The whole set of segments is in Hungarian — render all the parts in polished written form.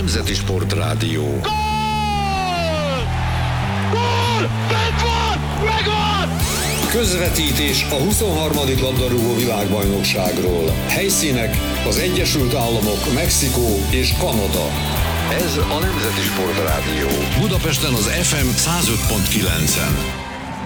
Nemzeti Sportrádió. Gól! Gól! Bent van! Megvan! Közvetítés a 23. labdarúgó világbajnokságról. Helyszínek az Egyesült Államok, Mexikó és Kanada. Ez a Nemzeti Sportrádió. Budapesten az FM 105.9-en.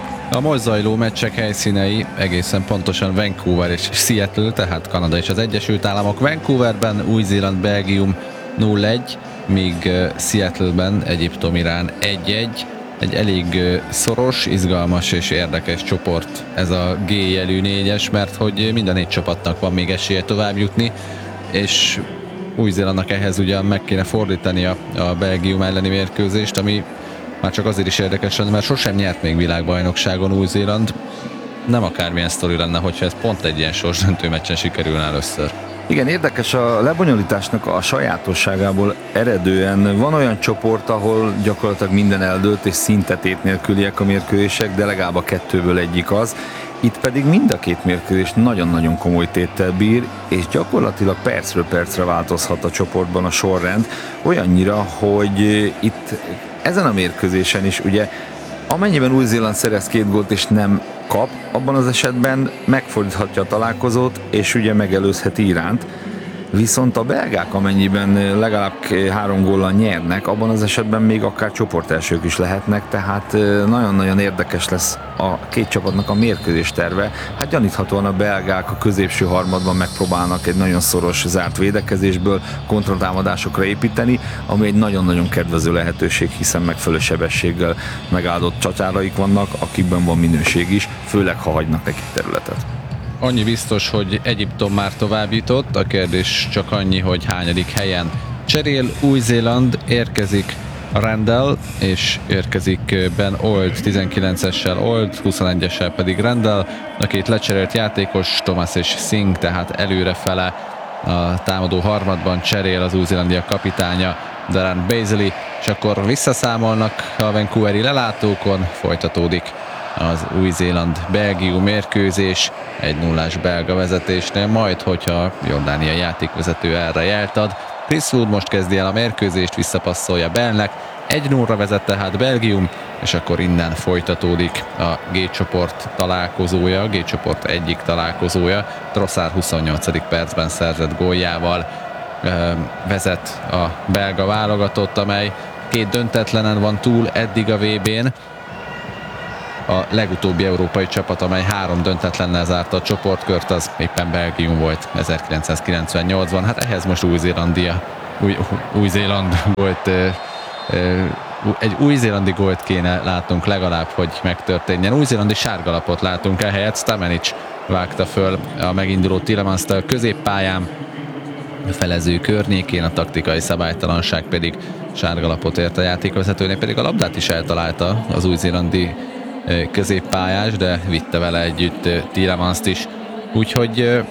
A most zajló meccsek helyszínei egészen pontosan Vancouver és Seattle, tehát Kanada és az Egyesült Államok. Vancouverben Új-Zéland, Belgium 0-1, míg Seattleben Egyiptom-Irán 1-1. Egy elég szoros, izgalmas és érdekes csoport ez a G jelű 4-es, mert hogy mind a 4 csapatnak van még esélye tovább jutni, és Új-Zélandnak ehhez ugyan meg kéne fordítani a Belgium elleni mérkőzést, ami már csak azért is érdekes lenne, mert sosem nyert még világbajnokságon Új-Zéland. Nem akármilyen sztori lenne, hogyha ez pont egy ilyen sorsdöntő meccsen sikerülne először. Igen, érdekes, a lebonyolításnak a sajátosságából eredően van olyan csoport, ahol gyakorlatilag minden eldőlt és szinte tét nélküliek a mérkőzések, de legalább a kettőből egyik az. Itt pedig mind a két mérkőzés nagyon-nagyon komoly téttel bír, és gyakorlatilag percről percre változhat a csoportban a sorrend, olyannyira, hogy itt ezen a mérkőzésen is ugye amennyiben Új-Zéland szerez 2 gólt és nem kap, abban az esetben megfordíthatja a találkozót, és ugye megelőzheti Iránt. Viszont a belgák amennyiben legalább 3 góllal nyernek, abban az esetben még akár csoportelsők is lehetnek, tehát nagyon-nagyon érdekes lesz a két csapatnak a mérkőzés terve. Hát gyaníthatóan a belgák a középső harmadban megpróbálnak egy nagyon szoros zárt védekezésből kontratámadásokra építeni, ami egy nagyon-nagyon kedvező lehetőség, hiszen megfelelő sebességgel megáldott csatáraik vannak, akikben van minőség is, főleg ha hagynak nekik területet. Annyi biztos, hogy Egyiptom már tovább jutott, a kérdés csak annyi, hogy hányadik helyen cserél Új-Zéland, érkezik Randall, és érkezik Ben Old, 19-essel Old, 21-essel pedig Randall, a két lecserélt játékos, Thomas és Singh, tehát előrefele a támadó harmadban cserél az új-zélandi kapitánya, Darren Bazley, és akkor visszaszámolnak a vancouveri lelátókon, folytatódik az Új-Zéland-Belgium mérkőzés 1-0-ás belga vezetésnél, majd hogyha Jordánia játékvezető erre jelt ad. Chris Wood most kezdi el a mérkőzést, visszapasszolja Bellnek, 1-0-ra vezet tehát Belgium, és akkor innen folytatódik a G-csoport találkozója, a G-csoport egyik találkozója. Trossard 28. percben szerzett góljával vezet a belga válogatott, amely 2 döntetlenen van túl eddig a VB-n. A legutóbbi európai csapat, amely 3 döntetlennel zárta a csoportkört, az éppen Belgium volt 1998-ban. Hát ehhez most Új-Zéland volt, egy új-zélandi gólt kéne látnunk legalább, hogy megtörténjen. Új-zélandi sárgalapot látunk ehelyett, Stamenic vágta föl a meginduló Tielemans-t a középpályán, a felező környékén, a taktikai szabálytalanság pedig sárgalapot ért a játékvezetőnek, pedig a labdát is eltalálta az új-zélandi középpályás, de vitte vele együtt Tielemans-t is. Úgyhogy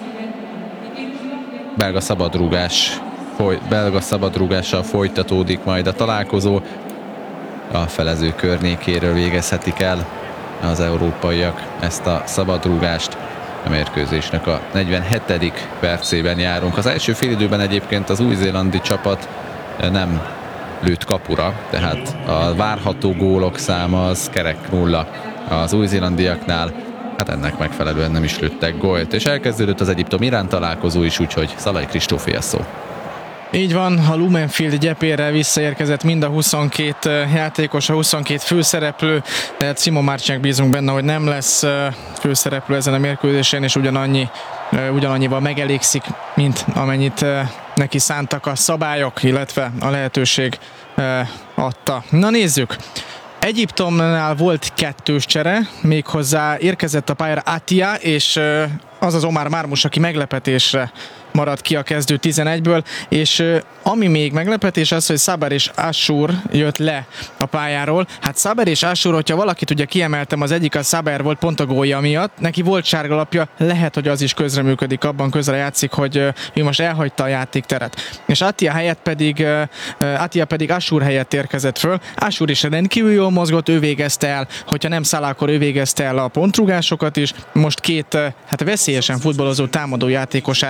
belga szabadrúgással folytatódik majd a találkozó. A felező környékéről végezhetik el az európaiak ezt a szabadrúgást. A mérkőzésnek a 47. percében járunk. Az első félidőben egyébként az új-zélandi csapat nem lőtt kapura, tehát a várható gólok száma az kerek 0 az új-zélandiaknál, hát ennek megfelelően nem is lőttek gólt, és elkezdődött az Egyiptom-Irán találkozó is, úgyhogy Szalai Kristófé a szó. Így van, a Lumenfield gyepére visszaérkezett mind a 22 játékos, a 22 főszereplő, de Simon Marcinek bízunk benne, hogy nem lesz főszereplő ezen a mérkőzésen, és ugyanannyival megelégszik, mint amennyit neki szántak a szabályok, illetve a lehetőség adta. Na nézzük! Egyiptomnál volt 2 csere, méghozzá érkezett a pályára Atia, és az Omar Marmush, aki meglepetésre maradt ki a kezdő 11-ből, és ami még meglepetés az, hogy Saber és Ashour jött le a pályáról. Hát Saber és Ashour, hogyha valakit ugye kiemeltem, az egyik a Saber volt pont a gólja miatt, neki volt sárgalapja, lehet, hogy az is közreműködik, abban közre játszik, hogy ő most elhagyta a játékteret. És Atia pedig Ashour helyett érkezett föl. Ashour is rendkívül jól mozgott, ő végezte el, hogyha nem Salah, akkor ő végezte el a pontrúgásokat is. Most 2 veszélyesen futballozó támadó játékosát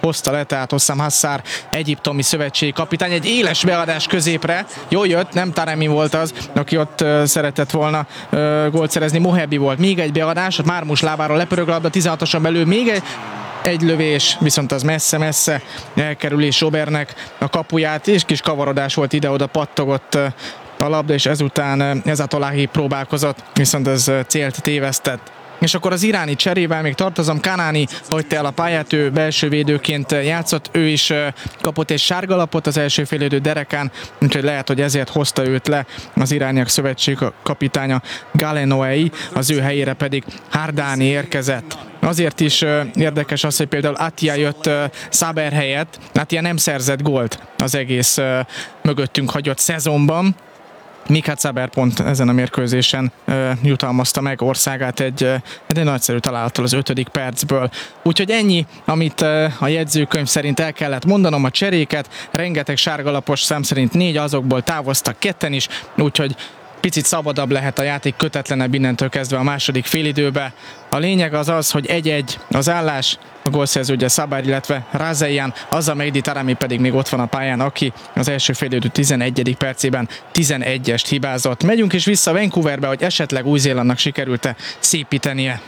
hozta le, tehát Hossam Hassar, egyiptomi szövetségi kapitány, egy éles beadás középre, jól jött, nem Taremi volt az, aki ott szeretett volna gólt szerezni, Mohebi volt, még egy beadás, ott Mármus lábáról lepörög a labda, 16-oson belül még egy lövés, viszont az messze-messze elkerülés Obernek a kapuját, és kis kavarodás volt, ide-oda pattogott a labda, és ezután Ezatolahi próbálkozott, viszont ez célt tévesztett. És akkor az iráni cserével még tartozom, Kanani hagyta el a pályát, ő belső védőként játszott, ő is kapott egy sárgalapot az első félidő derekán, úgyhogy lehet, hogy ezért hozta őt le az irániak szövetség kapitánya Galenoei, az ő helyére pedig Hardani érkezett. Azért is érdekes az, hogy például Attia jött Saber helyett, Attia nem szerzett gólt az egész mögöttünk hagyott szezonban, Mikhat Saber pont ezen a mérkőzésen jutalmazta meg országát egy nagyszerű találattal az 5. percből. Úgyhogy ennyi, amit a jegyzőkönyv szerint el kellett mondanom, a cseréket, rengeteg sárgalapos, szám szerint 4, azokból távoztak 2 is, úgyhogy picit szabadabb lehet a játék, kötetlenebb innentől kezdve a második félidőbe. A lényeg az az, hogy 1-1 az állás, a gólszerző ugye Saber, illetve Razeian, azzal Mehdi Taremi pedig még ott van a pályán, aki az első félidő 11. percében 11-est hibázott. Megyünk is vissza Vancouverbe, hogy esetleg Új-Zélandnak sikerült-e szépítenie.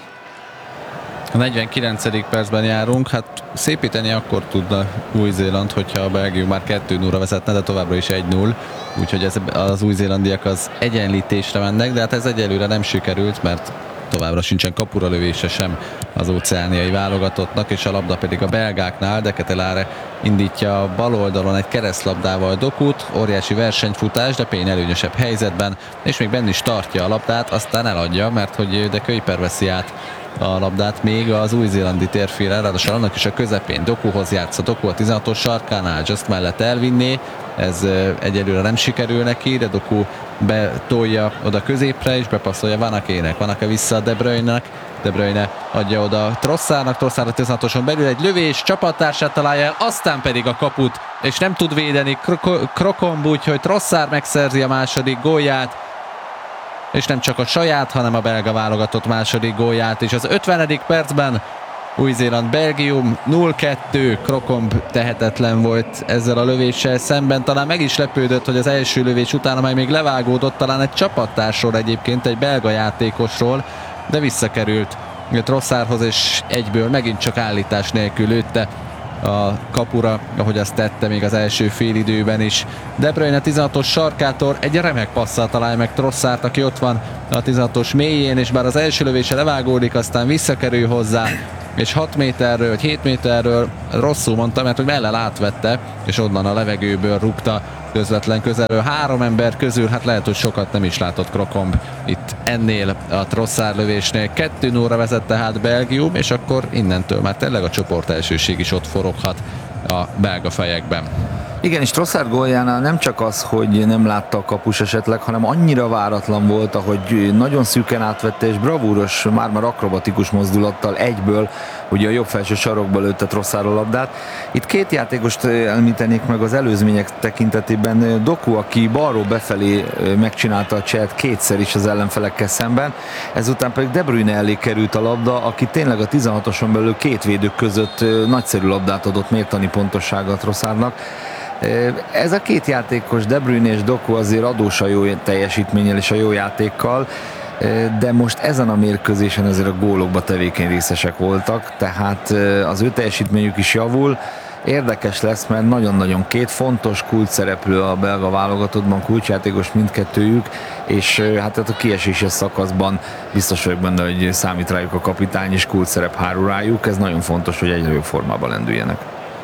A 49. percben járunk, hát szépíteni akkor tudna Új-Zéland, hogyha a Belgium már 2-0-ra vezetne, de továbbra is 1-0, úgyhogy az új-zélandiak az egyenlítésre mennek, de hát ez egyelőre nem sikerült, mert továbbra sincsen kapura lövése sem az óceániai válogatottnak, és a labda pedig a belgáknál. De Ketelare indítja a bal oldalon egy keresztlabdával Dokut, óriási versenyfutás, de Payne előnyösebb helyzetben, és még benne is tartja a labdát, aztán eladja, mert hogy de Kuiper veszi át a labdát még az új-zélandi térfélre, ráadásul annak is a közepén Dokuhoz játszott, Doku a 16-os sarkánál, Just mellett elvinné, ez egyelőre nem sikerül neki, de Doku betolja oda középre, és bepasszolja Vanakének, Vanake vissza De Bruyne-nek, De Bruyne adja oda Trossardnak, Trossard a 16-oson belül egy lövés, csapattársát találja el, aztán pedig a kaput, és nem tud védeni Krokomb, úgyhogy Trossard megszerzi a második gólját, és nem csak a saját, hanem a belga válogatott második gólját, és az 50. percben Új-Zéland-Belgium 0-2, Krokomb tehetetlen volt ezzel a lövéssel szemben, talán meg is lepődött, hogy az első lövés után, amely még levágódott, talán egy csapattársról egyébként, egy belga játékosról, de visszakerült Trossardhoz, és egyből megint csak állítás nélkül lőtte a kapura, ahogy azt tette még az első félidőben is. De Bruyne 16-os sarkától egy remek passzal találja meg Trossard, aki ott van a 16-os mélyén, és bár az első lövése levágódik, aztán visszakerül hozzá, és 6 méterről, vagy 7 méterről, rosszul mondtam, mert hogy mellel átvette, és onnan a levegőből rúgta közvetlen közelről. 3 ember közül, hát lehet, hogy sokat nem is látott Krokomb itt ennél a Trossard lövésnél. 2-0-ra vezette hát Belgium, és akkor innentől már tényleg a csoport elsőség is ott foroghat a belga fejekben. Igen, és Trossard góljánál nem csak az, hogy nem látta a kapus esetleg, hanem annyira váratlan volt, ahogy nagyon szűken átvette, és bravúros, már akrobatikus mozdulattal egyből ugye a jobb felső sarokba lőtte Trossard a labdát. Itt 2 játékost említenék meg az előzmények tekintetében. Doku, aki balról befelé megcsinálta a cselt 2-szer is az ellenfelekkel szemben, ezután pedig De Bruyne elé került a labda, aki tényleg a 16-oson belül 2 védők között nagyszerű labdát adott mértani pontossággal Trossardnak. Ez a 2 játékos, De Bruyne és Doku azért adós a jó teljesítménnyel és a jó játékkal, de most ezen a mérkőzésen azért a gólokba tevékeny részesek voltak, tehát az ő teljesítményük is javul. Érdekes lesz, mert nagyon-nagyon 2 fontos kulcsszereplő a belga válogatottban, kulcsjátékos mindkettőjük, és hát a kieséses szakaszban biztos vagyok benne, hogy számít rájuk a kapitány, és kulcsszerep hárul rájuk. Ez nagyon fontos, hogy egyre jobb formában lendüljenek.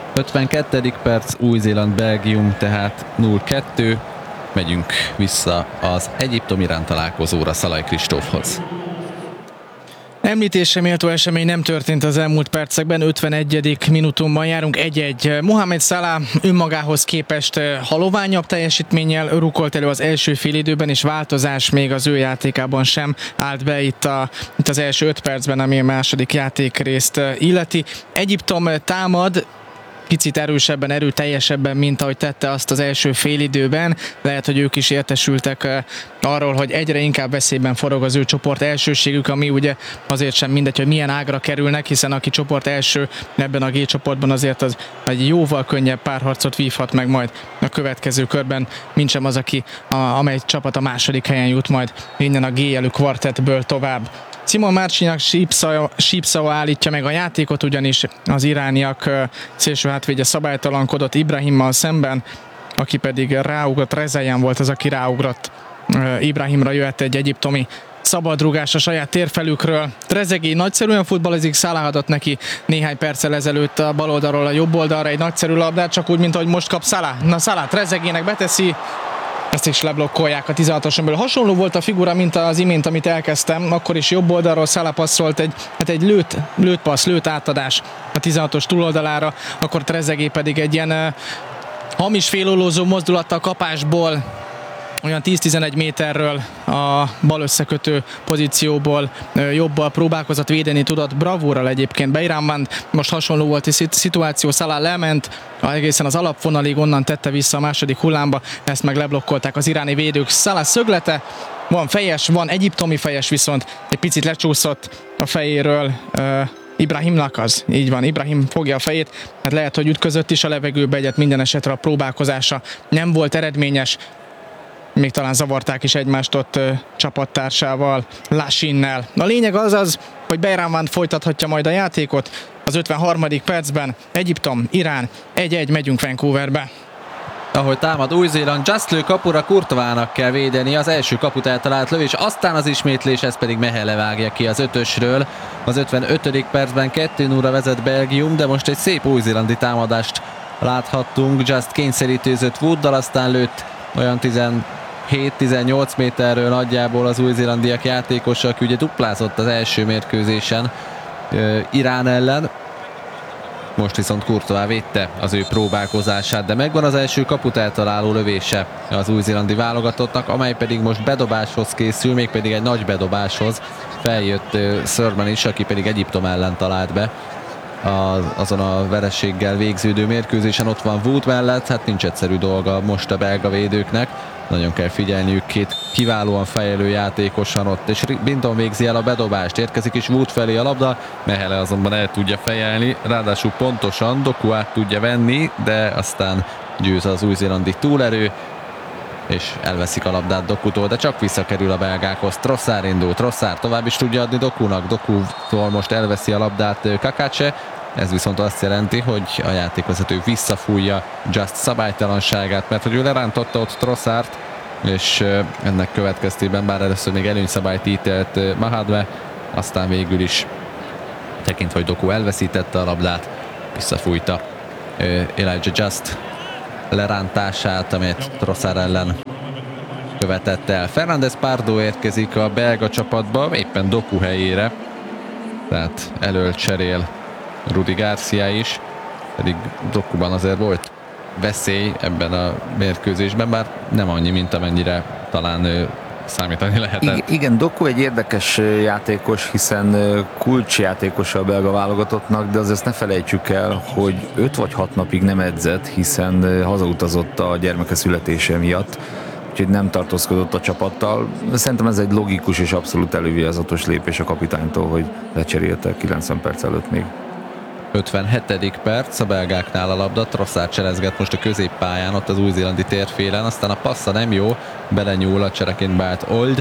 52. perc, Új-Zéland-Belgium, tehát 0-2. Megyünk vissza az Egyiptom-Irán találkozóra Szalai Kristófhoz. Említésre méltó esemény nem történt az elmúlt percekben, 51. minutumban járunk 1-1. Mohamed Salah önmagához képest haloványabb teljesítménnyel rukkolt elő az első félidőben, és változás még az ő játékában sem állt be itt az első 5 percben, ami a második játékrészt illeti. Egyiptom támad, picit erősebben, erőteljesebben, mint ahogy tette azt az első félidőben. Lehet, hogy ők is értesültek arról, hogy egyre inkább veszélyben forog az ő csoport elsőségük, ami ugye azért sem mindegy, hogy milyen ágra kerülnek, hiszen aki csoport első ebben a G csoportban azért az egy jóval könnyebb párharcot vívhat meg majd a következő körben, mintsem az, amely csapat a második helyen jut majd innen a G jelű kvartettből tovább. Simon Márcsinak sípszava állítja meg a játékot, ugyanis az irániak szélső hátvédje szabálytalankodott Ibrahimmal szemben, aki pedig ráugrott, Rezayan volt az, aki ráugrott Ibrahimra, jöhet egy egyiptomi szabadrugás a saját térfelükről. Trezeguet nagyszerűen futballozik, Salah adott neki néhány perccel ezelőtt a bal oldalról a jobb oldalra egy nagyszerű labdát, csak úgy, mint ahogy most kap Salah. Na Salah Trezeguetnek beteszi, ezt is leblokkolják a 16-oson belül. Hasonló volt a figura, mint az imént, amit elkezdtem, akkor is jobb oldalról Salah passzolt egy lőtt passz, lőtt átadás a 16-os túloldalára, akkor Trezeguet pedig egy ilyen hamis félollózó mozdulattal kapásból olyan 10-11 méterről a bal összekötő pozícióból jobbal próbálkozott védeni tudott, bravúrral egyébként Beiranvand. Most hasonló volt a szituáció, Salah lement, egészen az alapvonalig, onnan tette vissza a második hullámba, ezt meg leblokkolták az iráni védők. Salah szöglete, van fejes, van egyiptomi fejes, viszont egy picit lecsúszott a fejéről Ibrahimnak az. Így van, Ibrahim fogja a fejét, hát lehet, hogy ütközött is a levegőbe, egyet minden esetre a próbálkozása nem volt eredményes. Még talán zavarták is egymást ott csapattársával, Lasinnel. A lényeg az, hogy Beiranvand folytathatja majd a játékot az 53. percben. Egyiptom, Irán, 1-1, megyünk Vancouverbe. Ahogy támad Új-Zéland, Just lő kapura, Courtoisnak kell védeni, az első kaput eltalált lövés, aztán az ismétlés, ez pedig Mehele vágja ki az 5-ösről. Az 55. percben 2-0-ra vezet Belgium, de most egy szép új-zélandi támadást láthattunk. Just kényszerítőzött Wooddal, aztán lőtt olyan 17-18 méterről nagyjából az új-zélandiak játékosa, aki ugye duplázott az első mérkőzésen Irán ellen. Most viszont Courtois védte az ő próbálkozását, de megvan az első kaput eltaláló lövése az új-zélandi válogatottnak, amely pedig most bedobáshoz készül, mégpedig egy nagy bedobáshoz. Feljött Thurman is, aki pedig Egyiptom ellen talált be azon a vereséggel végződő mérkőzésen. Ott van Wood mellett, hát nincs egyszerű dolga most a belga védőknek. Nagyon kell figyelniük, két kiválóan fejelő játékosan ott, és Binton végzi el a bedobást, érkezik is Wood felé a labda, Mehele azonban el tudja fejelni, ráadásul pontosan, Doku át tudja venni, de aztán győz az új-zélandi túlerő, és elveszik a labdát Dokutól, de csak visszakerül a belgákhoz. Trossard indul, Trossard tovább is tudja adni Dokunak, Dokutól most elveszi a labdát Kakace, ez viszont azt jelenti, hogy a játékvezető visszafújja Just szabálytalanságát, mert hogy ő lerántotta ott Trossard, és ennek következtében bár először még előnyszabályt ítélt Mahadve, aztán végül is tekintve, hogy Doku elveszítette a labdát, visszafújta Elijah Just lerántását, amelyet Trossard ellen követett el. Fernández Pardo érkezik a belga csapatba, éppen Doku helyére, tehát elől cserél Rudi Garcia is, pedig Dokuban azért volt veszély ebben a mérkőzésben, bár nem annyi, mint amennyire talán számítani lehetett. Igen, Doku egy érdekes játékos, hiszen kulcsjátékos a belga válogatottnak, de azért ne felejtsük el, hogy 5 vagy 6 napig nem edzett, hiszen hazautazott a gyermeke születése miatt, úgyhogy nem tartózkodott a csapattal. Szerintem ez egy logikus és abszolút elővigyázatos lépés a kapitánytól, hogy lecserélte 90 perc előtt még. 57. perc, a belgáknál a labda, Trossard cselezget most a középpályán, ott az új-zélandi térfélen, aztán a passza nem jó, belenyúl a csereként beállt Old,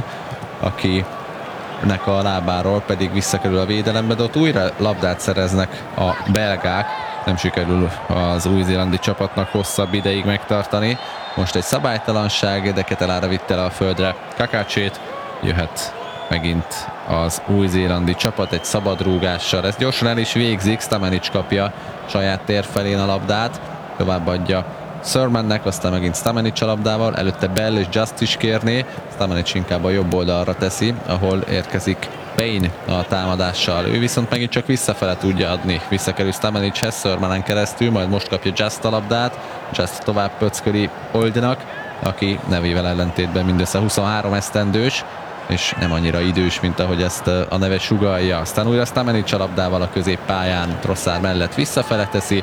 akinek a lábáról pedig visszakerül a védelembe, de ott újra labdát szereznek a belgák, nem sikerül az új-zélandi csapatnak hosszabb ideig megtartani. Most egy szabálytalanság, de Ketelára vitte le a földre Kakacét, jöhet megint az új-zélandi csapat egy szabadrúgással. Ezt gyorsan el is végzik, Stamenic kapja saját tér felén a labdát, továbbadja Thurmannek, aztán megint Stamenic a labdával, előtte Bell és Just is kérné, Stamenic inkább a jobb oldalra teszi, ahol érkezik Payne a támadással. Ő viszont megint csak visszafele tudja adni, visszakerül Stamenichez Thurmanen keresztül, majd most kapja Just a labdát, Just tovább pöcköli Oldnak, aki nevével ellentétben mindössze 23 esztendős, és nem annyira idős, mint ahogy ezt a neve sugallja. Aztán újra Stamenic a labdával a középpályán, Trossard mellett visszafele teszi,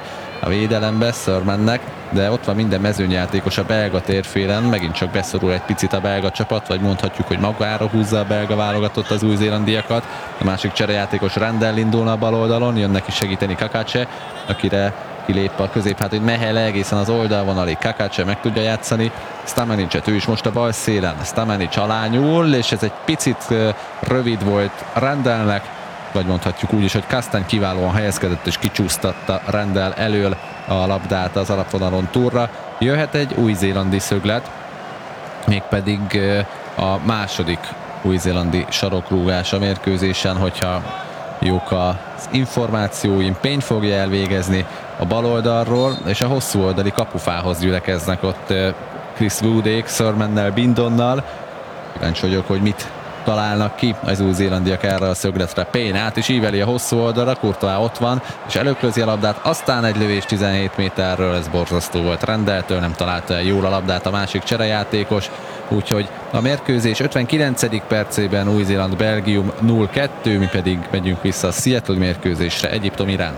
a védelembe Sörmannek, de ott van minden mezőnyjátékos a belga térfélen, megint csak beszorul egy picit a belga csapat, vagy mondhatjuk, hogy magára húzza a belga válogatott az új-zélandiakat. A másik cserejátékos Randall indulna a bal oldalon, jön neki segíteni Kakace, akire kilép a középhátvéd Mehele egészen az oldalvonalig. Kakace meg tudja játszani Stamenicet, ő is most a bal szélen. Stamenic alá nyúl, és ez egy picit rövid volt Randallnek, vagy mondhatjuk úgy is, hogy Kastany kiválóan helyezkedett és kicsúsztatta Randall elől a labdát az alapvonalon túlra. Jöhet egy új-zélandi szöglet, mégpedig a második új-zélandi sarokrúgás a mérkőzésen, hogyha jók az információim. Payne fogja elvégezni a bal oldalról, és a hosszú oldali kapufához gyülekeznek ott Chris Woodék, Sörmannel, Bindonnal. Kíváncsi vagyok, hogy mit találnak ki az új-zélandiak erre a szögletre. Payne át is íveli a hosszú oldalra, Courtois ott van, és előklözi a labdát, aztán egy lövés 17 méterről, ez borzasztó volt Randalltől, nem találta el jól a labdát a másik cserejátékos, úgyhogy a mérkőzés 59. percében Új-Zéland-Belgium 0-2, mi pedig megyünk vissza a Seattle mérkőzésre, Egyiptom-Irán.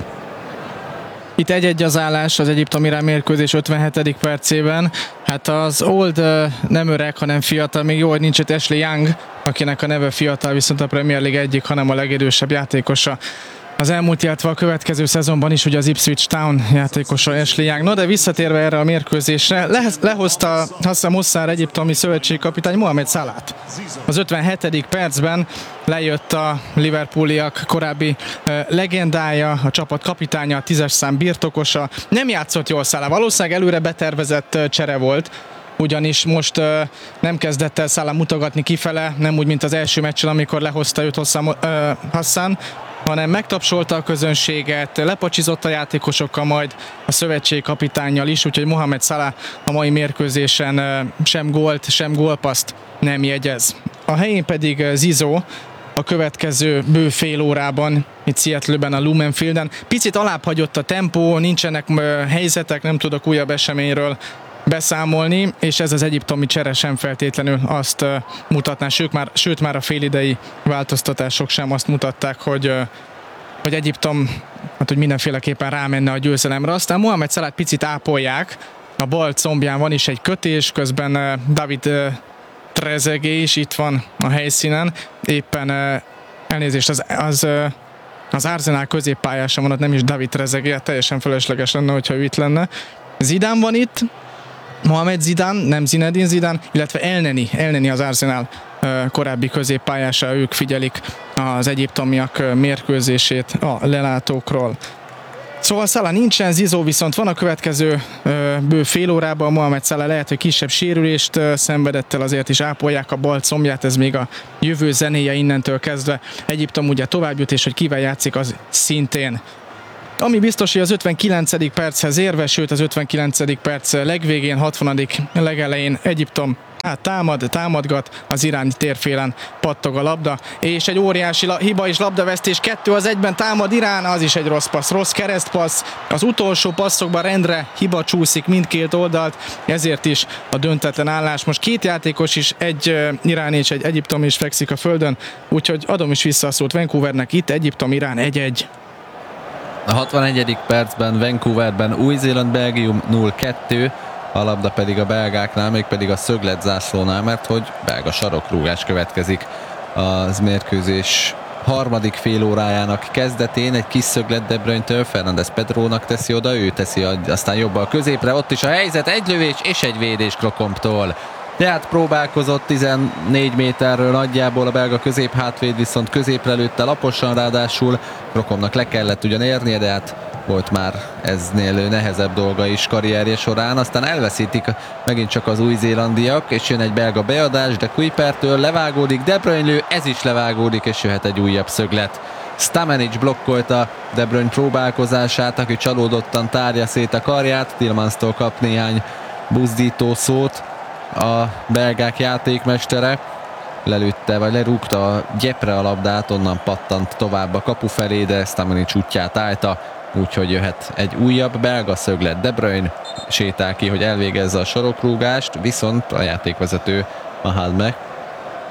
Itt 1-1 az állás az Egyiptom-Irán mérkőzés 57. percében. Hát az Old nem öreg, hanem fiatal, még jó, hogy nincs itt Ashley Young, akinek a neve fiatal, viszont a Premier League egyik, hanem a legidősebb játékosa. Az elmúlt, illetve a következő szezonban is ugye az Ipswich Town játékosa Ashley Young. No, de visszatérve erre a mérkőzésre, lehozta Hassan Muszár egyiptomi szövetségkapitány Mohamed Salát. Az 57. percben lejött a liverpooliak korábbi legendája, a csapat kapitánya, a 10-es szám birtokosa. Nem játszott jól Salah, valószínűleg előre betervezett csere volt, ugyanis most nem kezdett el Salah mutogatni kifele, nem úgy, mint az első meccsen, amikor lehozta őt Hassan, hanem megtapsolta a közönséget, lepacsizott a játékosokkal, majd a szövetség kapitánnyal is, úgyhogy Mohamed Salah a mai mérkőzésen sem gólt, sem gólpaszt nem jegyez. A helyén pedig Zizou a következő bő fél órában itt Seattle-ben a Lumen Fielden. Picit alább hagyott a tempó, nincsenek helyzetek, nem tudok újabb eseményről beszámolni, és ez az egyiptomi csere sem feltétlenül azt mutatná, sőt már a félidei változtatások sem azt mutatták, hogy Egyiptom hogy mindenféleképpen rámenne a győzelemre. Aztán Mohamed Salát picit ápolják, a bal combján van is egy kötés, közben David Trezeguet is itt van a helyszínen, éppen elnézést, az Arsenal középpályása van, ott nem is David Trezeguet, teljesen felesleges lenne, hogyha ő itt lenne. Zidane van itt, Mohamed Zidane, nem Zinedine Zidane, illetve Elneny az Arsenal korábbi középpályása, ők figyelik az egyiptomiak mérkőzését a lelátókról. Szóval Salah nincsen, Zizou viszont van a következő bő fél órában. Mohamed Salah lehet, hogy kisebb sérülést szenvedett el, azért is ápolják a bal combját, ez még a jövő zenéje innentől kezdve. Egyiptom ugye tovább jut, és hogy kivel játszik, az szintén. Ami biztos, hogy az 59. perchez érve, sőt az 59. perc legvégén, 60. legelején Egyiptom támadgat, az iráni térfélen pattog a labda, és egy óriási hiba és labdavesztés, 2-1 támad Irán, az is egy rossz passz, rossz keresztpassz, az utolsó passzokban rendre hiba csúszik mindkét oldalt, ezért is a döntetlen állás. Most két játékos is, egy iráni és egy egyiptom is fekszik a földön, úgyhogy adom is vissza a szót Vancouvernek, itt Egyiptom-Irán 1-1. A 61. percben Vancouverben Új-Zéland-Belgium 0-2, a labda pedig a belgáknál, mégpedig a szöglet zászlónál, mert hogy belga sarokrúgás következik az mérkőzés harmadik fél órájának kezdetén. Egy kis szöglet De Bruyne-től, Fernandes Pedrónak teszi oda, ő teszi aztán jobban a középre, ott is a helyzet, egy lövés és egy védés Krokomptól. Tehát próbálkozott 14 méterről nagyjából a belga középhátvéd, viszont középre lőtte laposan, ráadásul Krokomnak le kellett ugyan érnie, de hát volt már eznél nehezebb dolga is karrierje során. Aztán elveszítik megint csak az új-zélandiak, és jön egy belga beadás, de Kuipertől levágódik, De Bruyne lő, ez is levágódik, és jöhet egy újabb szöglet. Stamenic blokkolta De Bruyne próbálkozását, aki csalódottan tárja szét a karját, Tielemans-tól kap néhány buzdító szót a belgák játékmestere, lelőtte, vagy lerúgta a gyepre a labdát, onnan pattant tovább a kapu felé, de Stamenic útját állta, úgyhogy jöhet egy újabb belga szöglet. De Bruyne sétál ki, hogy elvégezze a sarokrúgást, viszont a játékvezető Mahalme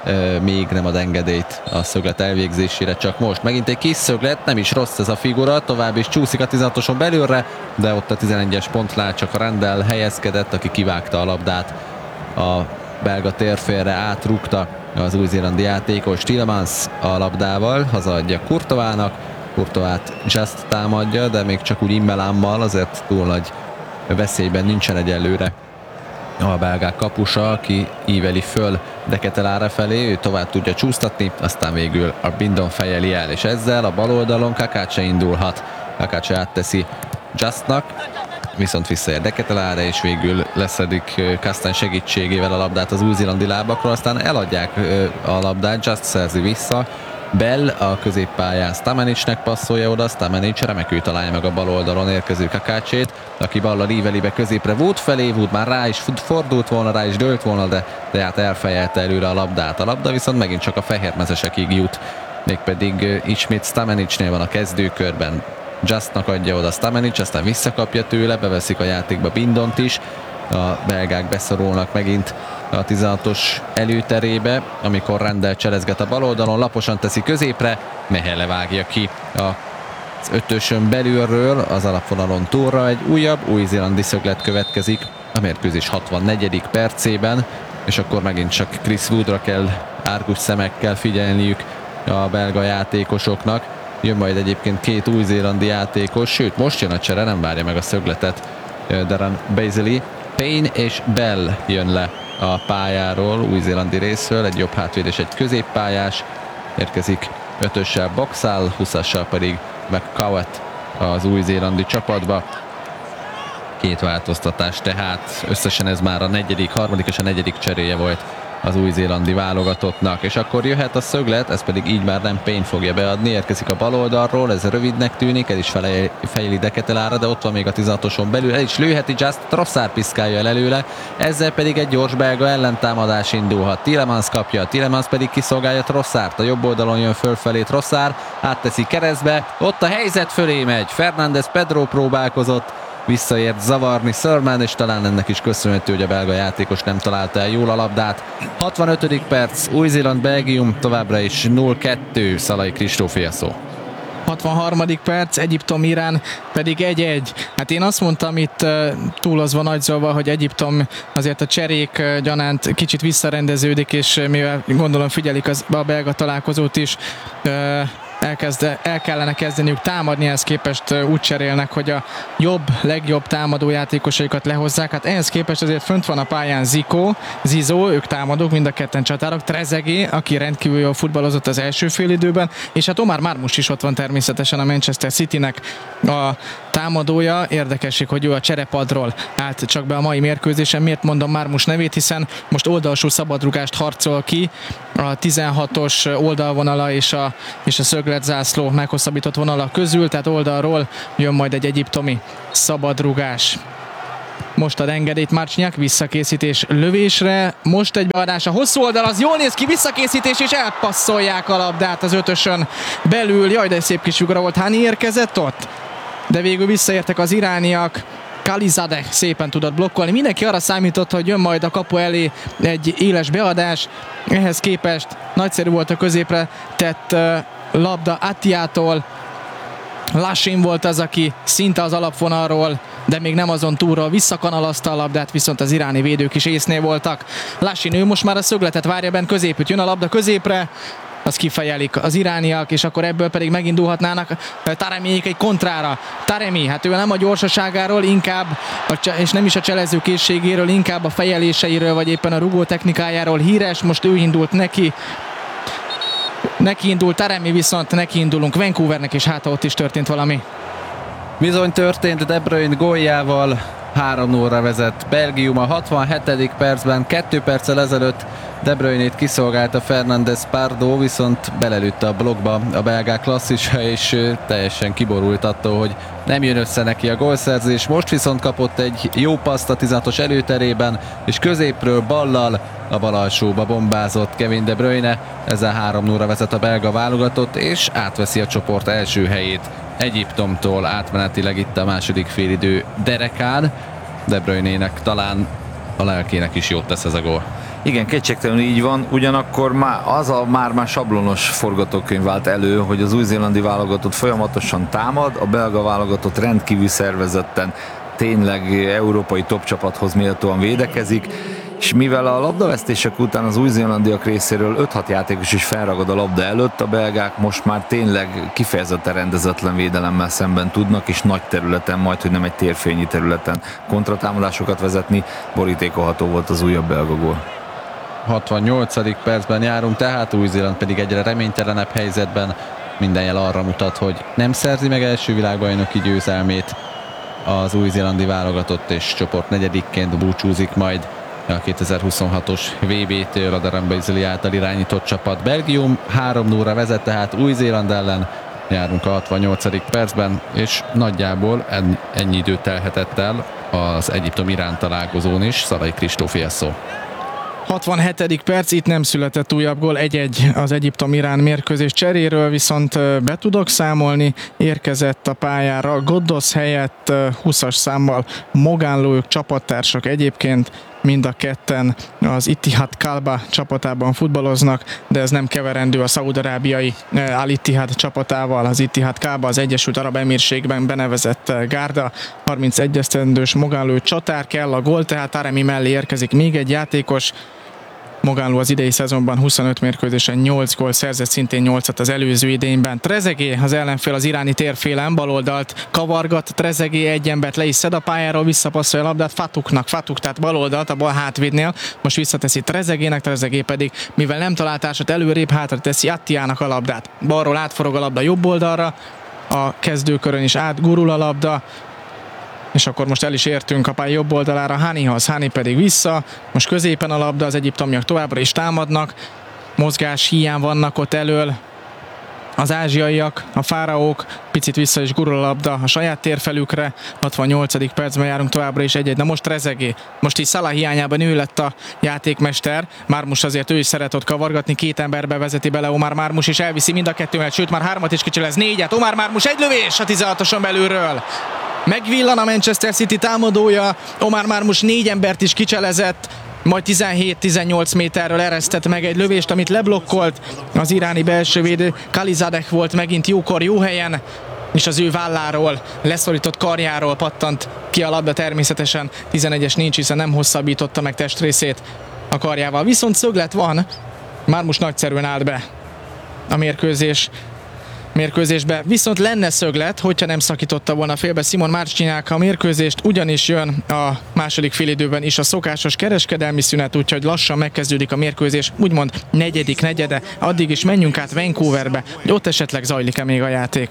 még nem ad engedélyt a szöglet elvégzésére, csak most. Megint egy kis szöglet, nem is rossz ez a figura, tovább is csúszik a 16-oson belülre, de ott a 11-es pontnál csak a Rendel helyezkedett, aki kivágta a labdát a belga térfélre, átrúgta az új-zélandi játékos. Tielemans a labdával hazaadja Courtoisnak, Courtois Just támadja, de még csak úgy immelámmal, azért túl nagy veszélyben nincsen egyelőre a belgák kapusa, aki íveli föl De Ketelaere felé, ő tovább tudja csúsztatni, aztán végül a Bindon fejeli el, és ezzel a bal oldalon Kakácse indulhat. Kakácse átteszi Justnak, viszont visszaér De Ketelaere, és végül leszedik Castagne segítségével a labdát az új-zélandi lábakról, aztán eladják a labdát, Just szerzi vissza, Bell a középpályán Stamenicsnek passzolja oda, Stamenics remekül találja meg a bal oldalon érkező Kakácsét, aki ballal íveli be középre Wood felé, Wood már rá is fordult volna, rá is dőlt volna, de hát elfejelte előre a labdát. A labda viszont megint csak a fehérmezesekig jut, mégpedig ismét Stamenicsnél van a kezdőkörben. Justnak adja oda Stamenics, aztán visszakapja tőle, beveszik a játékba Bindont is, a belgák beszorulnak megint a 16-os előterébe, amikor Rendel cselezget a bal oldalon, laposan teszi középre, Mehele vágja ki az ötösön belülről, az alapvonalon túlra, egy újabb új-zélandi szöglet következik a mérkőzés 64. percében, és akkor megint csak Chris Woodra kell árgus szemekkel figyelniük a belga játékosoknak. Jön majd egyébként két új-zélandi játékos, sőt most jön a csere, nem várja meg a szögletet Darren Bazley. Payne és Bell jön le a pályáról, új-zélandi részről, egy jobb hátvéd és egy középpályás. Érkezik 5-össel Boxall, 20-assal pedig McCowett az új-zélandi csapatba. Két változtatás, tehát összesen ez már a harmadik és a negyedik cseréje volt az új-zélandi válogatottnak, és akkor jöhet a szöglet, ez pedig így már nem Payne fogja beadni, érkezik a bal oldalról, ez rövidnek tűnik, el is fejeli De Ketelaere, de ott van még a 16-oson belül, el is lőheti Just, Trossard piszkálja el előle, ezzel pedig egy gyors belga ellentámadás indulhat. Tielemans kapja, Tielemans pedig kiszolgálja Trossard, a jobb oldalon jön fölfelé Trossard, átteszi keresztbe, ott a helyzet fölé megy, Fernández Pedro próbálkozott visszaért zavarni Sörman, és talán ennek is köszönhető, hogy a belga játékos nem találta el jól a labdát. 65. perc, Új-Zéland-Belgium, továbbra is 0-2, Szalai Kristófé a szó. 63. perc, Egyiptom-Irán pedig 1-1. Hát én azt mondtam itt túlozva nagyzolva, hogy Egyiptom azért a cserék gyanánt kicsit visszarendeződik, és mivel gondolom figyelik a belga találkozót is, el kellene kezdeniük támadni, ehhez képest úgy cserélnek, hogy a legjobb támadó játékosaikat lehozzák. Hát ehhez képest azért fönt van a pályán Zizou, ők támadók, mind a ketten csatárok, Trezeguet, aki rendkívül jól futballozott az első félidőben, és hát Omar Marmoush is ott van természetesen, a Manchester Citynek a támadója. Érdekesség, hogy ő a cserepadról állt csak be a mai mérkőzésen. Miért mondom Marmoush nevét? Hiszen most oldalsó szabadrugást harcol ki, a 16-os oldalvonala és a szögletzászló meghosszabbított vonala közül, tehát oldalról jön majd egy egyiptomi szabadrugás. Most ad engedélyt Marciniak, visszakészítés lövésre, most egy beadás a hosszú oldal, az jól néz ki, visszakészítés, és elpasszolják a labdát az ötösön belül. Jaj, de szép kis ugora volt, Hani érkezett ott, de végül visszaértek az irániak. Khalizadeh szépen tudott blokkolni. Mindenki arra számított, hogy jön majd a kapu elé egy éles beadás. Ehhez képest nagyszerű volt a középre tett labda Attiától. Lashin volt az, aki szinte az alapvonalról, de még nem azon túlról visszakanalazta a labdát, viszont az iráni védők is észnél voltak. Lashin, ő most már a szögletet várja bent középütt, jön a labda középre, az kifejelik az irániak, és akkor ebből pedig megindulhatnának Taremiék egy kontrára. Taremi, hát ő nem a gyorsaságáról, inkább, és nem is a cselező készségéről, inkább a fejeléseiről, vagy éppen a rugó technikájáról híres, most ő indult neki indult Taremi, viszont neki indulunk Vancouvernek, és hát ott is történt valami. Bizony történt, De Bruyne góljával 3-0-ra vezet Belgium a 67. percben, 2 perccel ezelőtt De Bruyne-t kiszolgálta Fernández Pardo, viszont belelőtte a blokkba a belgák klasszisa, és teljesen kiborult attól, hogy nem jön össze neki a gólszerzés. Most viszont kapott egy jó paszt a 16-os előterében, és középről ballal a bal alsóba bombázott Kevin De Bruyne, ezzel 3-0-ra vezet a belga válogatott, és átveszi a csoport első helyét Egyiptomtól átmenetileg itt a második félidő derekán. De Bruyne-nek talán a lelkének is jót tesz ez a gól. Igen, kétségtelenül így van, ugyanakkor már sablonos forgatókönyv vált elő, hogy az új-zélandi válogatott folyamatosan támad, a belga válogatott rendkívül szervezetten tényleg európai top csapathoz méltóan védekezik, és mivel a labdavesztések után az új-zélandiak részéről 5-6 játékos is felragad a labda előtt, a belgák most már tényleg kifejezetten rendezetlen védelemmel szemben tudnak, és nagy területen, majdhogy nem egy térfényi területen kontratámadásokat vezetni. Borítékolható volt az újabb belga gól. 68. percben járunk, tehát Új-Zéland pedig egyre reménytelenebb helyzetben. Minden jel arra mutat, hogy nem szerzi meg első világbajnoki győzelmét az új-zélandi válogatott, és csoport negyedikként búcsúzik majd a 2026-os VB-től a Darren Bazley által irányított csapat. Belgium 3-0-ra vezet, tehát Új-Zéland ellen járunk a 68. percben, és nagyjából ennyi idő telhetett el az Egyiptom-Irán találkozón is. Szalai Kristófi a szó. 67. perc, itt nem született újabb gól, 1-1 az Egyiptom-Irán mérkőzés cseréről, viszont be tudok számolni, érkezett a pályára Goddos helyett 20-as számmal Mogánló, ők csapattársak egyébként, mind a ketten az Ittihad Kalba csapatában futballoznak, de ez nem keverendő a szaúd-arábiai Al Ittihad csapatával. Az Ittihad Kalba az Egyesült Arab Emírségben benevezett gárda, 31 esztendős Mogánló csatár, kell a gól, tehát Taremi mellé érkezik még egy játékos. Mogánló az idei szezonban 25 mérkőzésen 8 gól szerzett, szintén 8-at az előző idényben. Trezeguet, az ellenfél az iráni térfélen, baloldalt kavargat, Trezeguet egy embert le is szed a pályáról, visszapasszolja a labdát Fatuk, tehát baloldalt a bal hátvédnél, most visszateszi Trezeguetnek, Trezeguet pedig, mivel nem talált társat, előrébb hátra teszi Attiának a labdát. Balról átforog a labda jobb oldalra, a kezdőkörön is átgurul a labda, és akkor most el is értünk a pálya jobb oldalára Hanihoz, Hani pedig vissza, most középen a labda, az egyiptomiak továbbra is támadnak, mozgás hiány vannak ott elől, az ázsiaiak, a fáraók, picit vissza is gurul a labda a saját térfelükre, 68. percben járunk továbbra is 1-1, na most Trezeguet, most így Salah hiányában ő lett a játékmester, Marmus azért ő is szeret ott kavargatni, két emberbe vezeti bele Omar Marmus, és elviszi mind a kettőmet, sőt már 3-at is kicsilez, 4-et, Omar Marmus egy lövés a 16-oson belülről. Megvillan a Manchester City támadója, Omar Marmus 4 embert is kicselezett, majd 17-18 méterről eresztett meg egy lövést, amit leblokkolt az iráni belsővédő. Khalizadeh volt megint jókor, jó helyen, és az ő válláról, leszorított karjáról pattant ki a labda, természetesen 11-es nincs, hiszen nem hosszabbította meg testrészét a karjával. Viszont szöglet van, Marmus nagyszerűen állt be a mérkőzésbe, viszont lenne szöglet, hogyha nem szakította volna félbe Simon Marciniak a mérkőzést, ugyanis jön a második félidőben is a szokásos kereskedelmi szünet, úgyhogy lassan megkezdődik a mérkőzés, úgymond negyedik negyede, addig is menjünk át Vancouverbe, hogy ott esetleg zajlik-e még a játék.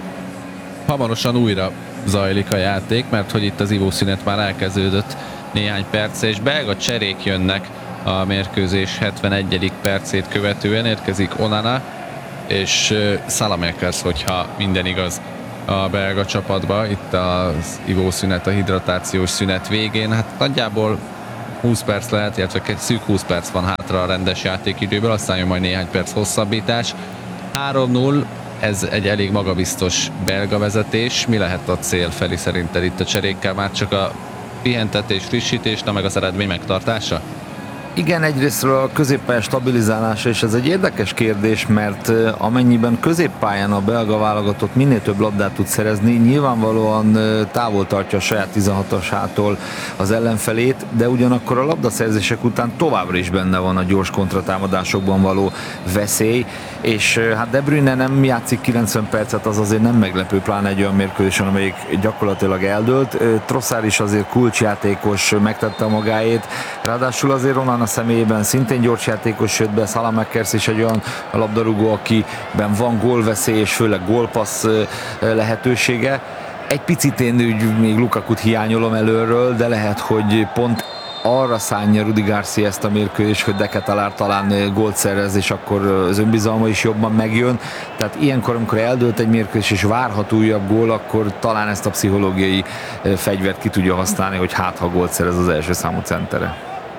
Hamarosan újra zajlik a játék, mert hogy itt az ivószünet már elkezdődött néhány perc, és belga cserék jönnek a mérkőzés 71. percét követően, érkezik Onana és Salamakers, hogyha minden igaz a belga csapatba. Itt az ivószünet, a hidratációs szünet végén, hát nagyjából 20 perc lehet, illetve szűk 20 perc van hátra a rendes játékidőből, aztán jön majd néhány perc hosszabbítás. 3-0, ez egy elég magabiztos belga vezetés. Mi lehet a cél, Feli, szerinted itt a cserékkel? Már csak a pihentetés, frissítés, meg az eredmény megtartása? Igen, egyrésztről a középpálya stabilizálása, és ez egy érdekes kérdés, mert amennyiben középpályán a belga válogatott minél több labdát tud szerezni, nyilvánvalóan távol tartja a saját 16-osától az ellenfelét, de ugyanakkor a labdaszerzések után továbbra is benne van a gyors kontratámadásokban való veszély, és hát De Bruyne nem játszik 90 percet, az azért nem meglepő, pláne egy olyan mérkőzésen, amelyik gyakorlatilag eldőlt. Trossard is azért kulcsjátékos, megtette a magáét, ráadásul azért Onana személyében szintén gyors játékos jött be, Salamakers is egy olyan labdarúgó, akiben van gólveszély és főleg gólpassz lehetősége. Egy picit én még Lukakut hiányolom előről, de lehet, hogy pont arra szánja Rudi Garcia ezt a mérkőzést, hogy De Ketelaere talán gólt szerez, és akkor az önbizalma is jobban megjön. Tehát ilyenkor, amikor eldőlt egy mérkőzés, és várhat újabb gól, akkor talán ezt a pszichológiai fegyvert ki tudja használni, hogy hát ha gólt szerez az első számú centere.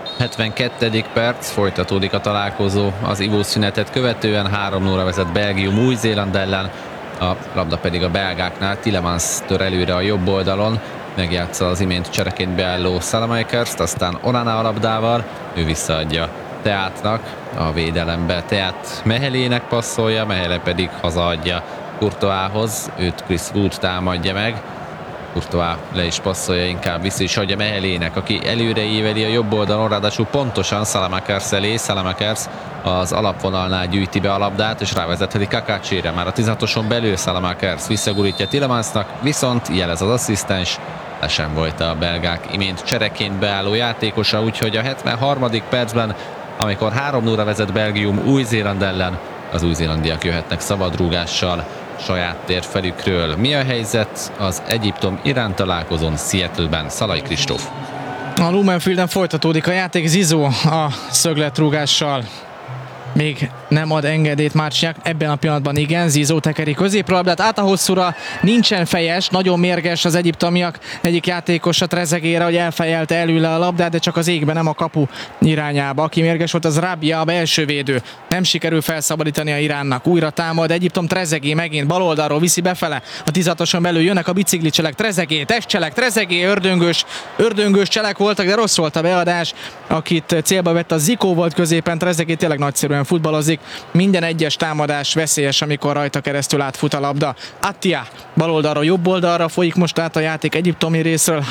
72. perc, folytatódik a találkozó az ivószünetet követően, 3-0-ra vezet Belgium Új-Zéland ellen, a labda pedig a belgáknál, Tielemans tör előre a jobb oldalon, megjátsza az imént csereként beálló Salamakers, aztán Onana a labdával, ő visszaadja Teátnak a védelembe. Teát Mehelének passzolja, Mehele pedig hazaadja Courtoishoz, őt Chris Wood támadja meg. Courtois le is passzolja, inkább vissza is adja Mehelének, aki előre éveli a jobb oldalon, ráadásul pontosan Salamakers elé. Salamakers az alapvonalnál gyűjti be a labdát, és rávezetheti Kakácsére. Már a 16-oson belül Salamakers visszagurítja Tillemansnak, viszont jelez az asszisztens, le sem volt a belgák imént csereként beálló játékosa, úgyhogy a 73. percben, amikor 3-0-ra vezet Belgium Új-Zéland ellen, az új-zélandiak jöhetnek szabadrúgással saját térfelükről. Mi a helyzet az Egyiptom-Irán találkozón Seattle-ben? Szalai Kristóf. A Lumenfielden folytatódik a játék, Zizó a szögletrúgással még nem ad engedélyt Márcsnyák, ebben a pillanatban igen, Zizó tekeri középralabdát, át a hosszúra, nincsen fejes, nagyon mérges az egyiptomiak egyik játékos a Trezeguére, hogy elfejelte előle a labdát, de csak az égbe, nem a kapu irányába. Aki mérges volt, az Rabia, a belső védő. Nem sikerül felszabadítani a Iránnak. Újra támad Egyiptom, Trezegué megint baloldalról viszi befele. A 16-oson belül jönnek a biciklicselek, Trezegué, testcselek, Trezegué, ördöngős cselek voltak, de rossz volt a beadás. Akit célba vett, a Zico volt középen, Trezegué tényleg nagyszerűen futballozik. Minden egyes támadás veszélyes, amikor rajta keresztül átfut a labda. Attia baloldalról jobb oldalra folyik most át a játék egyiptomi részről.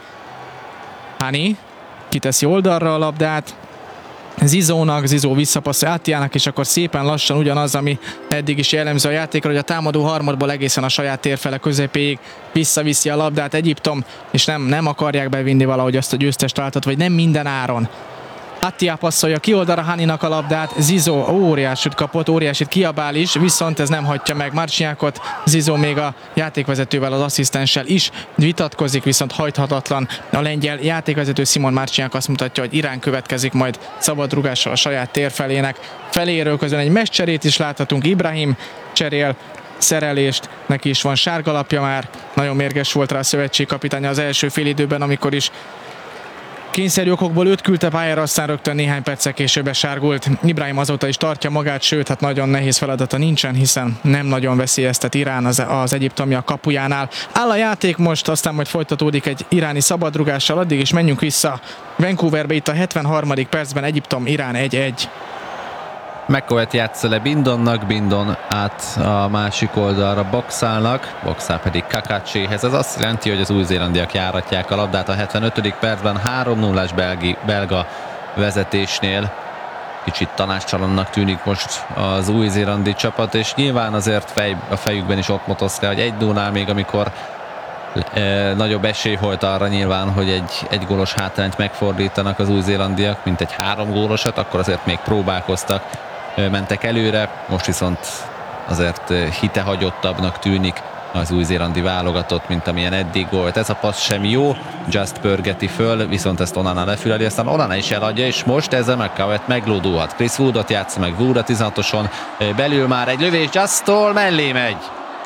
Hani kiteszi oldalra a labdát Zizónak, Zizó visszapasszol Attiának, és akkor szépen lassan ugyanaz, ami eddig is jellemző a játékra, hogy a támadó harmadból egészen a saját térfele közepéig visszaviszi a labdát Egyiptom, és nem akarják bevinni valahogy azt a győztes találatot, vagy nem minden áron. Attia passzolja ki oldalra Haninak a labdát, Zizó óriásit kapott, óriásit kiabál is, viszont ez nem hagyja meg Márcsnyákot. Zizó még a játékvezetővel, az asszisztenssel is vitatkozik, viszont hajthatatlan. A lengyel játékvezető Simon Márcsnyák azt mutatja, hogy Irán következik majd szabadrugással a saját térfelének. Feléről közben egy meccscserét is láthatunk, Ibrahim cserél szerelést, neki is van sárgalapja már, nagyon mérges volt rá a szövetségkapitánya az első félidőben, amikor is kényszerű okokból őt küldte pályára, aztán rögtön néhány perccel később sárgult. Ibrahim azóta is tartja magát, sőt, hát nagyon nehéz feladata nincsen, hiszen nem nagyon veszélyeztet Irán az egyiptomi a kapujánál. Áll a játék most, aztán majd folytatódik egy iráni szabadrugással, addig is menjünk vissza Vancouverbe, itt a 73. percben Egyiptom-Irán 1-1. McCoy-t játsza le Bindonnak, Bindon át a másik oldalra Boxálnak, Boxál pedig Kakácséhez. Ez azt jelenti, hogy az új-zélandiak járatják a labdát a 75. percben 3-0-ás belga vezetésnél. Kicsit tanácstalannak tűnik most az új-zélandi csapat, és nyilván azért a fejükben is ott motoszkál, hogy 1-0-nál még amikor nagyobb esély volt arra nyilván, hogy egy gólos hátrányt megfordítanak az új-zélandiak, mint egy 3 gólosat, akkor azért még próbálkoztak, mentek előre, most viszont azért hitehagyottabbnak tűnik az új-zélandi válogatott, mint amilyen eddig volt. Ez a passz sem jó, Just pörgeti föl, viszont ezt Onana lefüleli, aztán Onana is eladja, és most ezzel McCoy-t meglódulhat. Chris Woodot játsza meg, Wood a 16-oson belül már egy lövés, Just-tól mellé megy.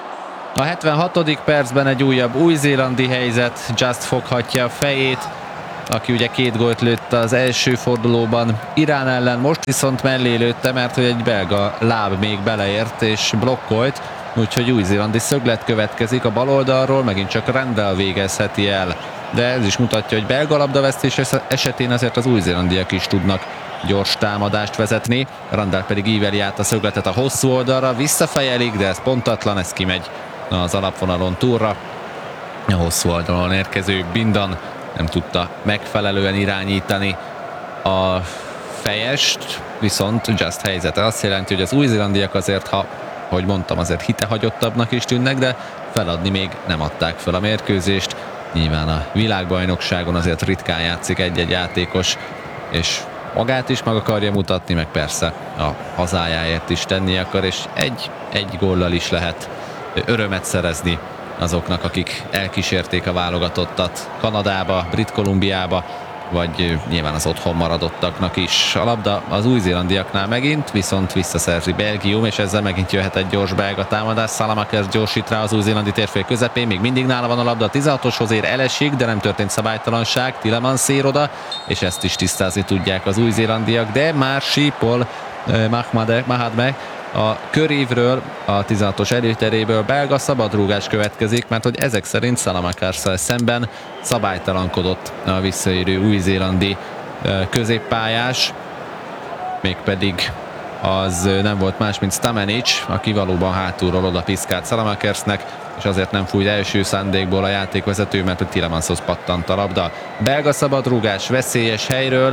A 76. percben egy újabb új-zélandi helyzet, Just foghatja a fejét, aki ugye 2 gólt lőtt az első fordulóban Irán ellen, most viszont mellé lőtte, mert hogy egy belga láb még beleért és blokkolt, úgyhogy új-zélandi szöglet következik a bal oldalról, megint csak Randall végezheti el, de ez is mutatja, hogy belga labdavesztés esetén azért az új-zélandiak is tudnak gyors támadást vezetni, Randall pedig íveli át a szögletet a hosszú oldalra, visszafejelik, de ez pontatlan, ez kimegy az alapvonalon túlra. A hosszú oldalon érkező Bindon nem tudta megfelelően irányítani a fejest, viszont Just helyzete azt jelenti, hogy az új-zélandiak azért, ahogy mondtam, azért hitehagyottabbnak is tűnnek, de feladni még nem adták fel a mérkőzést. Nyilván a világbajnokságon azért ritkán játszik egy-egy játékos, és magát is meg akarja mutatni, meg persze a hazájáért is tenni akar, és egy góllal is lehet örömet szerezni azoknak, akik elkísérték a válogatottat Kanadába, Brit-Kolumbiába, vagy nyilván az otthon maradottaknak is. A labda az új-zélandiaknál megint, viszont visszaszerzi Belgium, és ezzel megint jöhet egy gyors belga támadás. Salamakers gyorsít rá az új-zélandi térfél közepén, még mindig nála van a labda, a 16-oshoz ér, elesik, de nem történt szabálytalanság, Tielemans ér oda, és ezt is tisztázni tudják az új-zélandiak, de már sípol Mahadmeh, A körívről, a 16-os előteréből belga szabadrúgás következik, mert hogy ezek szerint Salamakers-szel szemben szabálytalankodott a visszaérő új-zélandi középpályás, mégpedig az nem volt más, mint Stamenic, aki valóban hátulról oda piszkált Salamakersnek, és azért nem fújt első szándékból a játékvezető, mert a Tielemans-hoz pattant a labda. Belga szabadrúgás veszélyes helyről,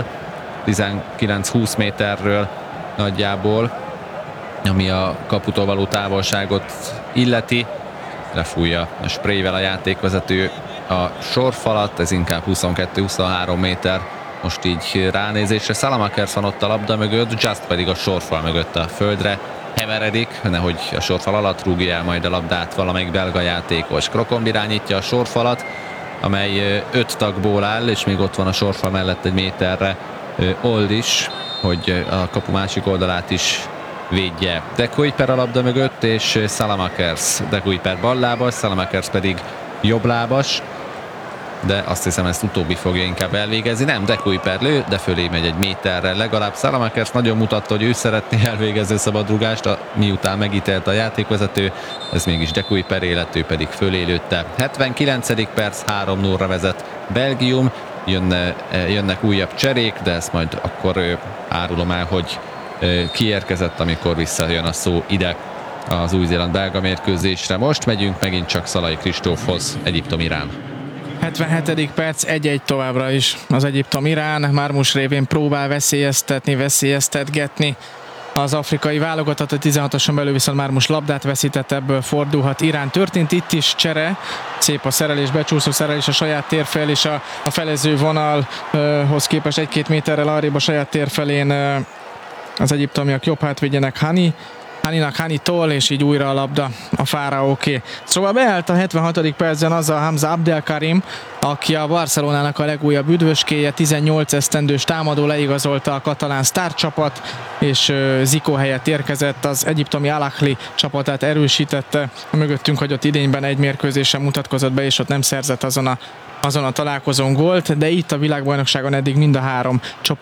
19-20 méterről nagyjából, ami a kaputól való távolságot illeti. Lefújja a sprayvel a játékvezető a sorfalat, ez inkább 22-23 méter. Most így ránézésre Salamakers van ott a labda mögött, Just pedig a sorfal mögött a földre heveredik, nehogy a sorfal alatt rúgja el majd a labdát valamelyik belga játékos. Krokomb irányítja a sorfalat, amely 5 tagból áll, és még ott van a sorfal mellett egy méterre Old is, hogy a kapu másik oldalát is védje. De Kuiper a labda mögött, és Salamakers. De Kuiper ballábas, Salamakers pedig jobblábas, de azt hiszem ezt utóbbi fogja inkább elvégezni. Nem, De Kuiper lő, de fölé megy egy méterre legalább. Salamakers nagyon mutatta, hogy ő szeretné elvégezni a szabadrugást, miután megítélte a játékvezető, ez mégis De Kuiper életű, pedig fölé lőtte. 79. perc, 3-0-ra vezet Belgium, jönnek újabb cserék, de ezt majd akkor árulom el, hogy kiérkezett, amikor visszajön a szó ide az Új-Zéland-belga mérkőzésre. Most megyünk megint csak Szalai Kristófhoz, Egyiptom-Irán. 77. perc, 1-1 továbbra is az Egyiptom-Irán. Mármus révén próbál veszélyeztetgetni az afrikai válogatott, a 16-oson belül viszont Mármus labdát veszített, ebből fordulhat Irán. Történt itt is csere, szép a szerelés, becsúszó szerelés a saját tér fel, és a felező vonalhoz képest 1-2 méterrel arrébb a saját tér felén az egyiptomiak jobb hátvédjenek Hanitól, és így újra a labda a Fáraóké. Szóval beállt a 76. percben az a Hamza Abdelkarim, aki a Barcelonának a legújabb üdvöskéje, 18 esztendős támadó, leigazolta a katalán sztárcsapat, és Zico helyett érkezett, az egyiptomi Al Ahly csapatát erősítette, a mögöttünk hagyott idényben egy mérkőzésen mutatkozott be, és ott nem szerzett azon a találkozón gólt, de itt a világbajnokságon eddig mind a 3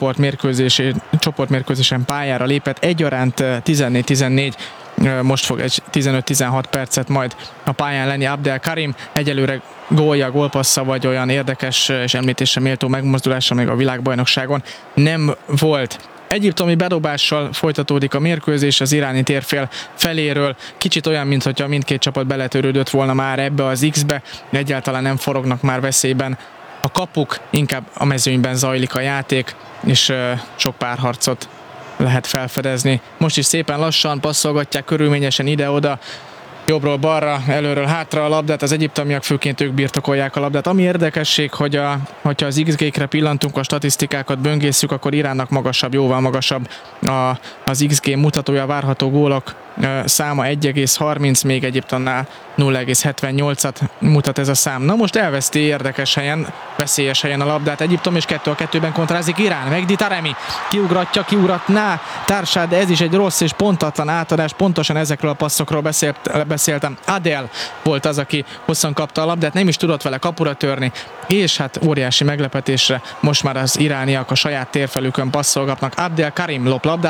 csoportmérkőzésen pályára lépett, egyaránt 14-14, most fog egy 15-16 percet majd a pályán lenni Abdelkarim, egyelőre gólja, gólpassza vagy olyan érdekes és említésre méltó megmozdulása még a világbajnokságon nem volt. Egyiptomi bedobással folytatódik a mérkőzés az iráni térfél feléről. Kicsit olyan, mintha mindkét csapat beletörődött volna már ebbe az X-be. Egyáltalán nem forognak már veszélyben a kapuk, inkább a mezőnyben zajlik a játék, és sok párharcot lehet felfedezni. Most is szépen lassan passzolgatják körülményesen ide-oda, jobbról balra, előről hátra a labdát, az egyiptomiak főként ők birtokolják a labdát. Ami érdekesség, hogyha az XG-kre pillantunk, a statisztikákat böngészünk, akkor Iránnak magasabb, jóval magasabb az XG mutatója, a várható gólok száma 1,30, még Egyiptomnál 0,78-at mutat ez a szám. Na most elveszti érdekes helyen, veszélyes helyen a labdát Egyiptom, és 2-2-ben kontrázik Irán. Mehdi Taremi kiugratná társát, de ez is egy rossz és pontatlan átadás, pontosan ezekről a passzokról beszéltem. Adel volt az, aki hosszan kapta a labdát, nem is tudott vele kapura törni, és hát óriási meglepetésre most már az irániak a saját térfelükön passzolgatnak. Abdelkarim lop labdát,